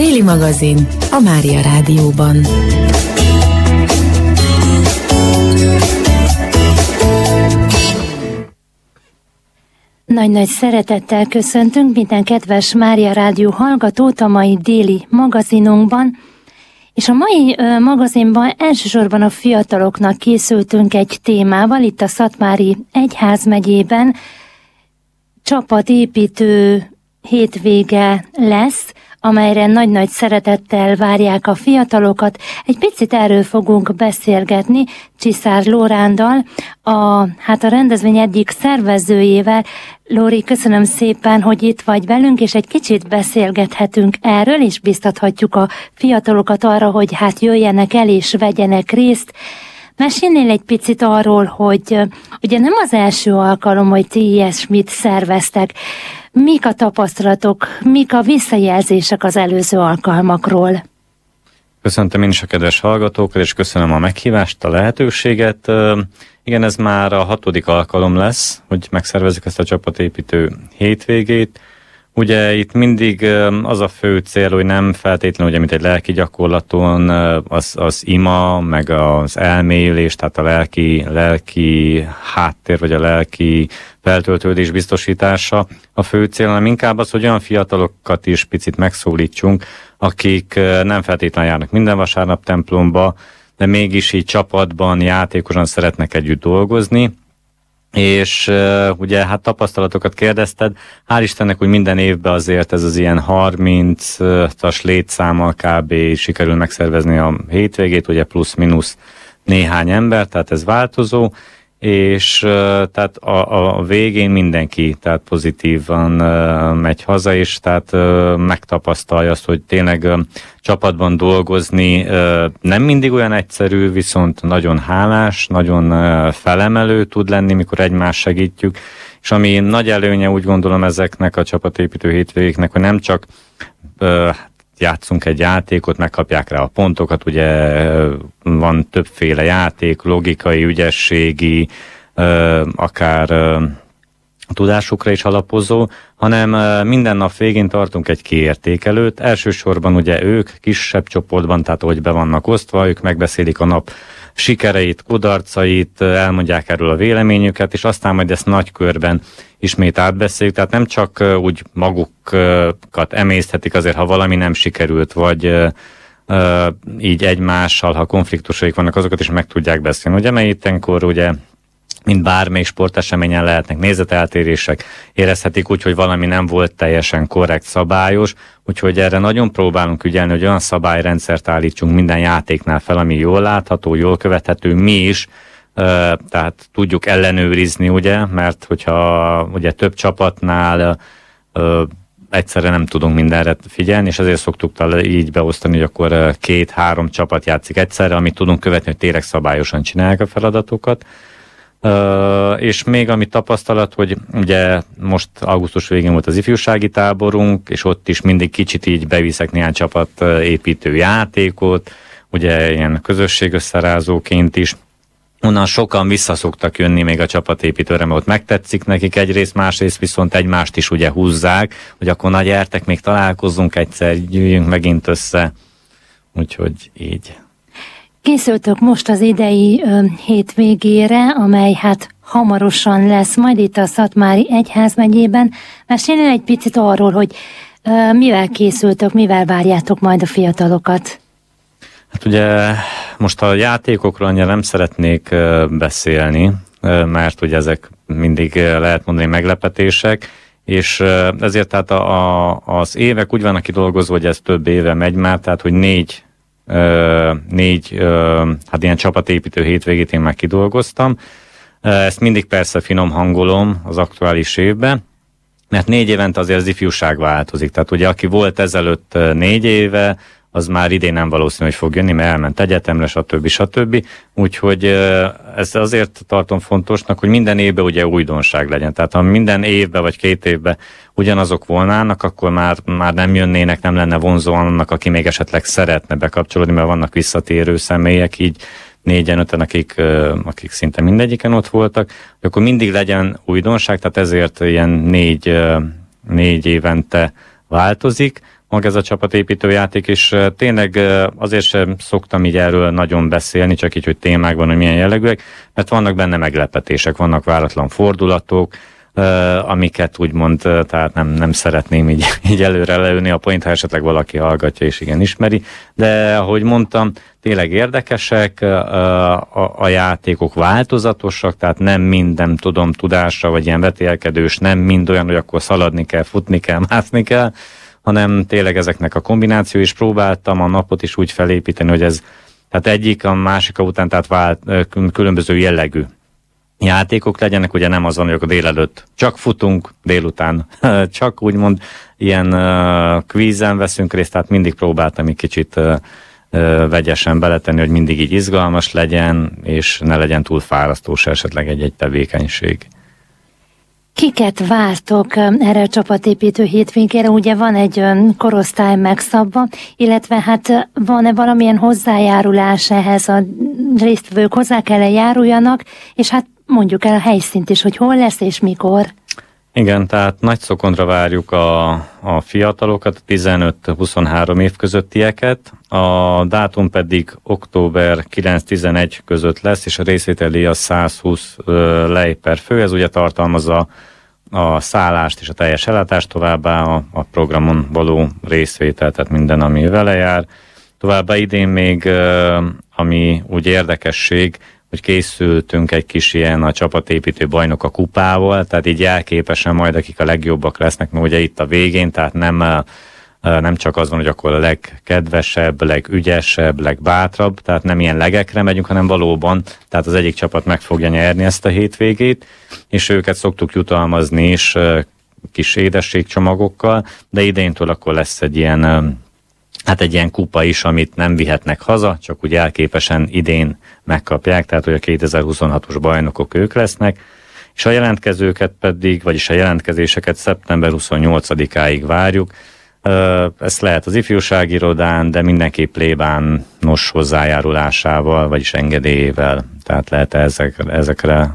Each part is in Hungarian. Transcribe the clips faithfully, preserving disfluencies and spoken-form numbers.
Déli magazin a Mária Rádióban. Nagy-nagy szeretettel köszöntünk minden kedves Mária Rádió hallgatót a mai déli magazinunkban, és a mai ö, magazinban elsősorban a fiataloknak készültünk egy témával, itt a Szatmári Egyházmegyében csapatépítő hétvége lesz, amelyre nagy-nagy szeretettel várják a fiatalokat. Egy picit erről fogunk beszélgetni Csiszár Lórándal, a, hát a rendezvény egyik szervezőjével. Lóri, köszönöm szépen, hogy itt vagy velünk, és egy kicsit beszélgethetünk erről, és biztathatjuk a fiatalokat arra, hogy hát jöjjenek el és vegyenek részt. Mesélnél egy picit arról, hogy ugye nem az első alkalom, hogy ti ilyesmit szerveztek. Mik a tapasztalatok, mik a visszajelzések az előző alkalmakról? Köszöntöm én is a kedves hallgatókat, és köszönöm a meghívást, a lehetőséget. Igen, ez már a hatodik alkalom lesz, hogy megszervezzük ezt a csapatépítő hétvégét. Ugye itt mindig az a fő cél, hogy nem feltétlenül, ugye, mint egy lelki gyakorlaton, az, az ima, meg az elmélyülés, tehát a lelki, lelki háttér, vagy a lelki feltöltődés biztosítása a fő cél, hanem inkább az, hogy olyan fiatalokat is picit megszólítsunk, akik nem feltétlenül járnak minden vasárnap templomba, de mégis így csapatban, játékosan szeretnek együtt dolgozni. És uh, ugye hát tapasztalatokat kérdezted, hál' Istennek, hogy minden évben azért ez az ilyen harmincas létszámmal kb. Sikerül megszervezni a hétvégét, ugye plusz-minusz néhány ember, tehát ez változó, és uh, tehát a, a végén mindenki tehát pozitívan uh, megy haza, és tehát uh, megtapasztalja azt, hogy tényleg uh, csapatban dolgozni uh, nem mindig olyan egyszerű, viszont nagyon hálás, nagyon uh, felemelő tud lenni, mikor egymást segítjük, és ami nagy előnye, úgy gondolom, ezeknek a csapatépítő hétvégéknek, hogy nem csak uh, játszunk egy játékot, megkapják rá a pontokat, ugye van többféle játék, logikai, ügyességi, akár tudásukra is alapozó, hanem minden nap végén tartunk egy kiértékelőt. Elsősorban ugye ők kisebb csoportban, tehát ahogy be vannak osztva, ők megbeszélik a nap sikereit, kudarcait, elmondják erről a véleményüket, és aztán majd ezt nagy körben ismét átbeszéljük, tehát nem csak úgy magukat emészthetik azért, ha valami nem sikerült, vagy így egymással, ha konfliktusaik vannak, azokat is meg tudják beszélni. Ugye, mert ilyenkor ugye mint bármelyik sporteseményen lehetnek nézeteltérések, érezhetik úgy, hogy valami nem volt teljesen korrekt, szabályos, úgyhogy erre nagyon próbálunk ügyelni, hogy olyan szabályrendszert állítsunk minden játéknál fel, ami jól látható, jól követhető, mi is, tehát tudjuk ellenőrizni, ugye, mert hogyha ugye több csapatnál egyszerre nem tudunk mindenre figyelni, és azért szoktuk így beosztani, hogy akkor két-három csapat játszik egyszerre, amit tudunk követni, hogy tényleg szabályosan csinálják a feladatokat. Uh, és még ami tapasztalat, hogy ugye most augusztus végén volt az ifjúsági táborunk, és ott is mindig kicsit így beviszek néhány csapat építő játékot, ugye ilyen közösségösszerázóként is. Onnan sokan visszaszoktak jönni még a csapatépítőre, mert ott megtetszik nekik egyrészt, másrészt viszont egymást is ugye húzzák, hogy akkor na gyertek, még találkozzunk egyszer, gyűjjünk megint össze, úgyhogy így. Készültök most az idei ö, hétvégére, amely hát hamarosan lesz majd itt a Szatmári Egyházmegyében. Mesélj egy picit arról, hogy ö, mivel készültök, mivel várjátok majd a fiatalokat? Hát ugye most a játékokról annyira nem szeretnék ö, beszélni, ö, mert ugye ezek mindig ö, lehet mondani meglepetések, és ö, ezért tehát a, a, az évek úgy vannak kidolgozva, hogy ez több éve megy már, tehát hogy négy Uh, négy uh, hát ilyen csapatépítő hétvégét én már kidolgoztam. Uh, ezt mindig persze finom hangolom az aktuális évben, mert négy évente azért az ifjúság változik. Tehát ugye aki volt ezelőtt uh, négy éve, az már idén nem valószínű, hogy fog jönni, mert elment egyetemre, stb. stb. Úgyhogy uh, ezt azért tartom fontosnak, hogy minden évben ugye újdonság legyen. Tehát ha minden évben vagy két évben ugyanazok volnának, akkor már, már nem jönnének, nem lenne vonzó annak, aki még esetleg szeretne bekapcsolódni, mert vannak visszatérő személyek, így négyen, öten, akik, akik szinte mindegyiken ott voltak, akkor mindig legyen újdonság, tehát ezért ilyen négy, négy évente változik maga ez a csapatépítő játék, és tényleg azért sem szoktam így erről nagyon beszélni, csak így, hogy témákban, hogy milyen jellegűek, mert vannak benne meglepetések, vannak váratlan fordulatok, amiket úgymond, tehát nem, nem szeretném így, így előre leülni a point, ha esetleg valaki hallgatja és igen ismeri, de ahogy mondtam, tényleg érdekesek, a, a, a játékok változatosak, tehát nem mind, nem tudom, tudásra, vagy ilyen vetélkedős, nem mind olyan, hogy akkor szaladni kell, futni kell, mászni kell, hanem tényleg ezeknek a kombináció, és próbáltam a napot is úgy felépíteni, hogy ez, tehát egyik a másika után, tehát vált, különböző jellegű játékok legyenek, ugye nem az van, hogy akkor délelőtt csak futunk, délután csak úgymond ilyen uh, kvízen veszünk részt, tehát mindig próbáltam egy kicsit uh, uh, vegyesen beletenni, hogy mindig így izgalmas legyen, és ne legyen túl fárasztó se esetleg egy-egy tevékenység. Kiket vártok erre a csapatépítő hétvégére? Ugye van egy korosztály megszabva, illetve hát van-e valamilyen hozzájárulás ehhez, a résztvevők hozzá kell-e járuljanak, és hát mondjuk el a helyszínt is, hogy hol lesz és mikor. Igen, tehát Nagyszokonra várjuk a, a fiatalokat, tizenöt-huszonhárom év közöttieket, a dátum pedig október kilenc-tizenegy között lesz, és a részvételi a százhúsz lej per fő, ez ugye tartalmazza a szállást és a teljes ellátást, továbbá a, a programon való részvétel, tehát minden, ami vele jár. Továbbá idén még, ami úgy érdekesség, hogy készültünk egy kis ilyen a csapatépítő bajnok a kupával, tehát így jelképesen majd akik a legjobbak lesznek, mert ugye itt a végén, tehát nem, nem csak az van, hogy akkor a legkedvesebb, legügyesebb, legbátrabb, tehát nem ilyen legekre megyünk, hanem valóban, tehát az egyik csapat meg fogja nyerni ezt a hétvégét, és őket szoktuk jutalmazni is kis édességcsomagokkal, de idéntől akkor lesz egy ilyen hát egy ilyen kupa is, amit nem vihetnek haza, csak úgy elképesen idén megkapják, tehát hogy a kétezer-huszonhatos bajnokok ők lesznek, és a jelentkezőket pedig, vagyis a jelentkezéseket szeptember huszonnyolcadikáig várjuk. Ezt lehet az ifjúsági irodán, de mindenképp plébános hozzájárulásával, vagyis engedélyével, tehát lehet ezek, ezekre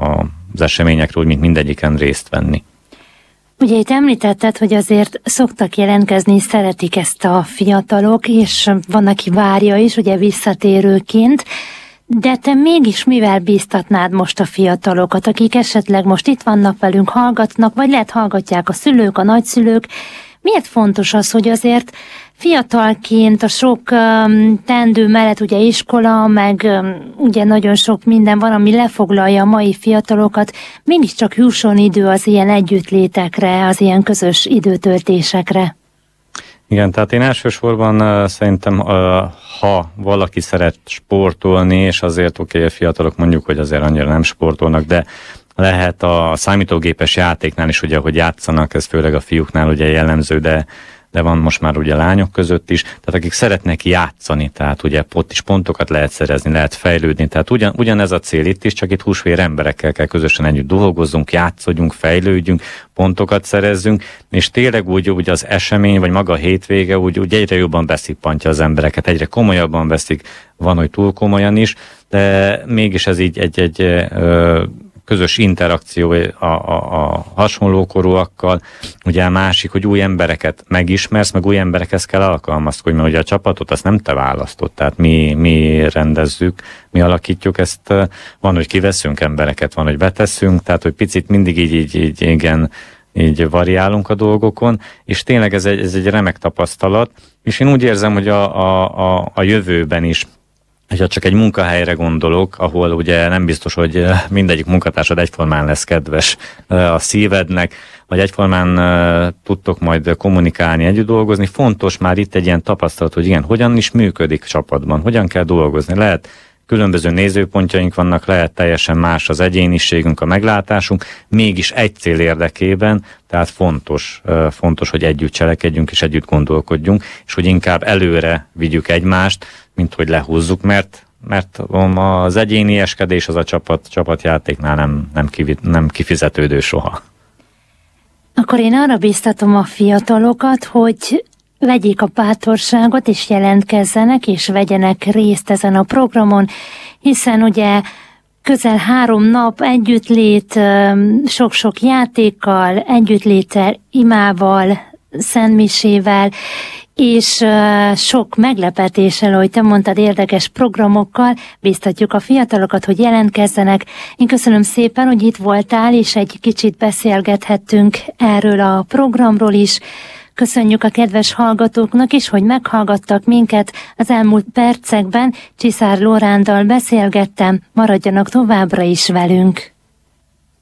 az eseményekre úgy, mint mindegyiken részt venni. Ugye itt említetted, hogy azért szoktak jelentkezni, szeretik ezt a fiatalok, és van, aki várja is, ugye visszatérőként, de te mégis mivel bíztatnád most a fiatalokat, akik esetleg most itt vannak velünk, hallgatnak, vagy lehet hallgatják a szülők, a nagyszülők. Miért fontos az, hogy azért fiatalként a sok um, teendő mellett ugye iskola, meg um, ugye nagyon sok minden van, ami lefoglalja a mai fiatalokat, mégiscsak jusson idő az ilyen együttlétekre, az ilyen közös időtöltésekre? Igen, tehát én elsősorban uh, szerintem, uh, ha valaki szeret sportolni, és azért oké, okay, a fiatalok mondjuk, hogy azért annyira nem sportolnak, de lehet a számítógépes játéknál is, ugye, hogy játszanak, ez főleg a fiúknál ugye jellemző, de, de van most már ugye lányok között is, tehát akik szeretnek játszani, tehát ugye ott is pontokat lehet szerezni, lehet fejlődni, tehát ugyan, ugyanez a cél itt is, csak itt húsvér emberekkel kell közösen együtt dolgozzunk, játszodjunk, fejlődjünk, pontokat szerezzünk, és tényleg úgy, úgy az esemény, vagy maga a hétvége úgy, úgy egyre jobban beszippantja az embereket, egyre komolyabban veszik, van, hogy túl komolyan is, de mégis ez így egy, egy ö, közös interakció a, a, a hasonlókorúakkal, ugye a másik, hogy új embereket megismersz, meg új emberekhez kell alkalmazkodni, mert ugye a csapatot azt nem te választod, tehát mi, mi rendezzük, mi alakítjuk ezt, van, hogy kiveszünk embereket, van, hogy betesszünk, tehát hogy picit mindig így, így, így igen, így variálunk a dolgokon, és tényleg ez egy, ez egy remek tapasztalat, és én úgy érzem, hogy a, a, a, a jövőben is, hogyha csak egy munkahelyre gondolok, ahol ugye nem biztos, hogy mindegyik munkatársad egyformán lesz kedves a szívednek, vagy egyformán tudtok majd kommunikálni, együtt dolgozni. Fontos már itt egy ilyen tapasztalat, hogy igen, hogyan is működik csapatban, hogyan kell dolgozni. Lehet különböző nézőpontjaink vannak, lehet teljesen más az egyéniségünk, a meglátásunk, mégis egy cél érdekében, tehát fontos, fontos, hogy együtt cselekedjünk és együtt gondolkodjunk, és hogy inkább előre vigyük egymást, mint hogy lehúzzuk, mert, mert az egyénieskedés az a csapat, csapatjátéknál nem, nem, kivi, nem kifizetődő soha. Akkor én arra bíztatom a fiatalokat, hogy vegyék a bátorságot, és jelentkezzenek, és vegyenek részt ezen a programon, hiszen ugye közel három nap együttlét, sok-sok játékkal, együttléttel, imával, szentmisével, és uh, sok meglepetéssel, ahogy te mondtad, érdekes programokkal biztatjuk a fiatalokat, hogy jelentkezzenek. Én köszönöm szépen, hogy itt voltál, és egy kicsit beszélgethettünk erről a programról is. Köszönjük a kedves hallgatóknak is, hogy meghallgattak minket. Az elmúlt percekben Csiszár Lórándal beszélgettem, maradjanak továbbra is velünk.